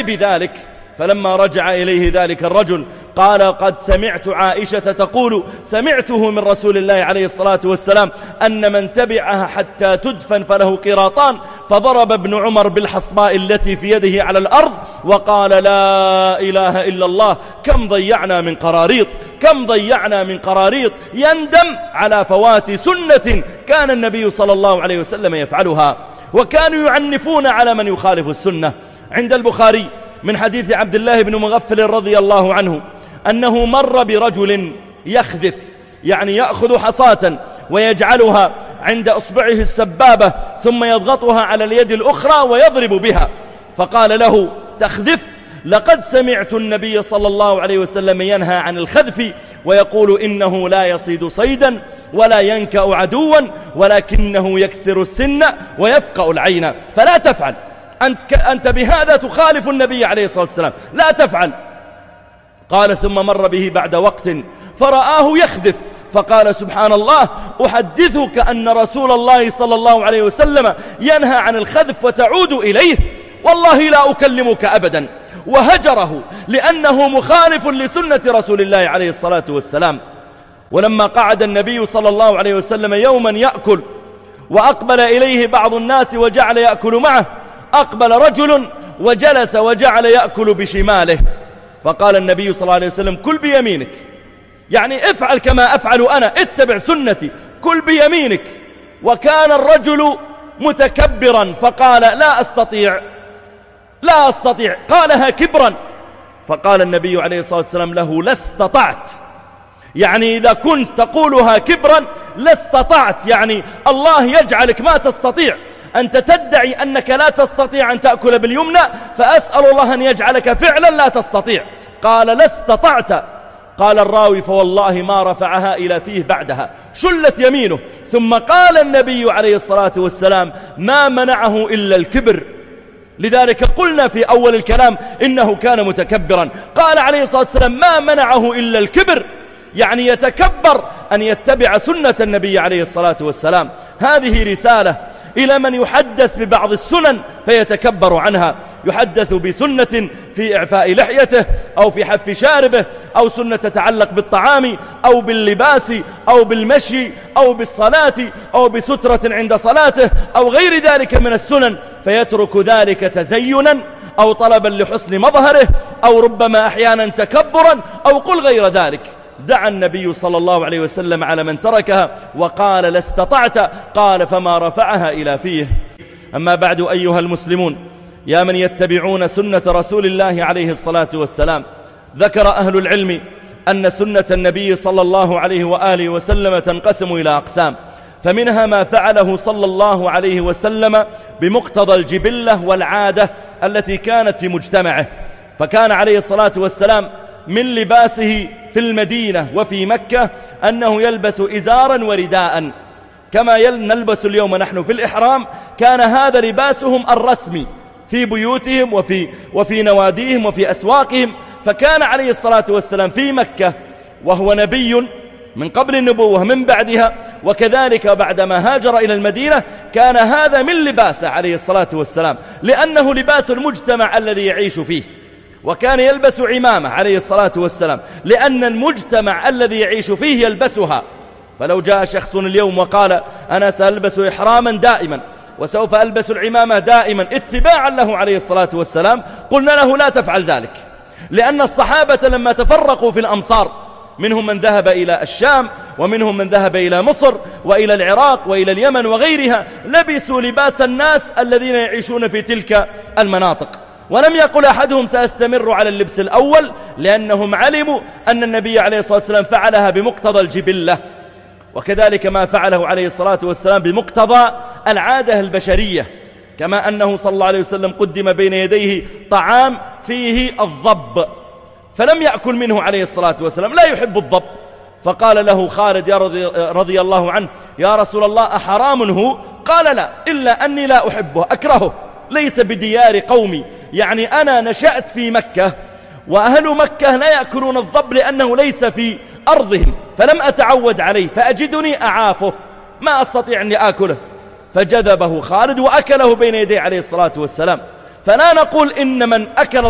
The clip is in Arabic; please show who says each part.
Speaker 1: بذلك. فلما رجع إليه ذلك الرجل قال قد سمعت عائشة تقول سمعته من رسول الله عليه الصلاة والسلام أن من تبعها حتى تدفن فله قراطان. فضرب ابن عمر بالحصباء التي في يده على الأرض وقال لا إله إلا الله كم ضيعنا من قراريط، كم ضيعنا من قراريط، يندم على فوات سنة كان النبي صلى الله عليه وسلم يفعلها. وكانوا يعنفون على من يخالف السنة. عند البخاري من حديث عبد الله بن مغفل رضي الله عنه أنه مر برجل يخذف، يعني يأخذ حصاة ويجعلها عند أصبعه السبابة ثم يضغطها على اليد الأخرى ويضرب بها، فقال له تخذف؟ لقد سمعت النبي صلى الله عليه وسلم ينهى عن الخذف ويقول إنه لا يصيد صيدا ولا ينكأ عدوا ولكنه يكسر السن ويفقأ العين، فلا تفعل، أنت بهذا تخالف النبي عليه الصلاة والسلام، لا تفعل. قال ثم مر به بعد وقت فرآه يخذف فقال سبحان الله أحدثك أن رسول الله صلى الله عليه وسلم ينهى عن الخذف وتعود إليه؟ والله لا أكلمك أبدا. وهجره لأنه مخالف لسنة رسول الله عليه الصلاة والسلام. ولما قعد النبي صلى الله عليه وسلم يوما يأكل وأقبل إليه بعض الناس وجعل يأكل معه، أقبل رجل وجلس وجعل يأكل بشماله، فقال النبي صلى الله عليه وسلم كل بيمينك، يعني افعل كما أفعل أنا، اتبع سنتي، كل بيمينك. وكان الرجل متكبرا فقال لا أستطيع، لا أستطيع، قالها كبرا. فقال النبي عليه الصلاة والسلام له لا استطعت، يعني إذا كنت تقولها كبرا لا استطعت، يعني الله يجعلك ما تستطيع، أنت تدعي أنك لا تستطيع أن تأكل باليمنى، فأسأل الله أن يجعلك فعلا لا تستطيع. قال لا استطعت. قال الراوي فوالله ما رفعها إلى فيه بعدها، شلت يمينه. ثم قال النبي عليه الصلاة والسلام ما منعه إلا الكبر. لذلك قلنا في أول الكلام إنه كان متكبرا. قال عليه الصلاة والسلام ما منعه إلا الكبر، يعني يتكبر أن يتبع سنة النبي عليه الصلاة والسلام. هذه رسالة إلى من يحدث ببعض السنن فيتكبر عنها، يحدث بسنة في إعفاء لحيته أو في حف شاربه، أو سنة تتعلق بالطعام أو باللباس أو بالمشي أو بالصلاة أو بسترة عند صلاته أو غير ذلك من السنن، فيترك ذلك تزينا أو طلبا لحسن مظهره أو ربما أحيانا تكبرا أو قل غير ذلك. دعا النبي صلى الله عليه وسلم على من تركها وقال لا استطعت، قال فما رفعها إلى فيه. أما بعد أيها المسلمون، يا من يتبعون سنة رسول الله عليه الصلاة والسلام، ذكر أهل العلم أن سنة النبي صلى الله عليه وآله وسلم تنقسم إلى أقسام، فمنها ما فعله صلى الله عليه وسلم بمقتضى الجبلة والعادة التي كانت في مجتمعه. فكان عليه الصلاة والسلام من لباسه في المدينة وفي مكة أنه يلبس إزارا ورداء كما نلبس اليوم نحن في الإحرام، كان هذا لباسهم الرسمي في بيوتهم وفي نواديهم وفي أسواقهم. فكان عليه الصلاة والسلام في مكة وهو نبي من قبل النبوة من بعدها، وكذلك بعدما هاجر إلى المدينة كان هذا من لباسه عليه الصلاة والسلام، لأنه لباس المجتمع الذي يعيش فيه. وكان يلبس عمامة عليه الصلاة والسلام لأن المجتمع الذي يعيش فيه يلبسها. فلو جاء شخص اليوم وقال أنا سألبس إحراما دائما وسوف ألبس العمامة دائما اتباعا له عليه الصلاة والسلام، قلنا له لا تفعل ذلك، لأن الصحابة لما تفرقوا في الأمصار منهم من ذهب إلى الشام ومنهم من ذهب إلى مصر وإلى العراق وإلى اليمن وغيرها، لبسوا لباس الناس الذين يعيشون في تلك المناطق. ولم يقل أحدهم سأستمر على اللبس الأول، لأنهم علموا أن النبي عليه الصلاة والسلام فعلها بمقتضى الجبلة، وكذلك ما فعله عليه الصلاة والسلام بمقتضى العادة البشرية، كما أنه صلى الله عليه وسلم قدم بين يديه طعام فيه الضب فلم يأكل منه عليه الصلاة والسلام، لا يحب الضب. فقال له خالد رضي الله عنه يا رسول الله أحرام هو؟ قال لا، إلا أني لا أحبه، أكرهه، ليس بديار قومي، يعني أنا نشأت في مكة وأهل مكة لا يأكلون الضب لأنه ليس في أرضهم، فلم أتعود عليه فأجدني أعافه، ما أستطيع أن أكله. فجذبه خالد وأكله بين يديه عليه الصلاة والسلام. فلا نقول إن من أكل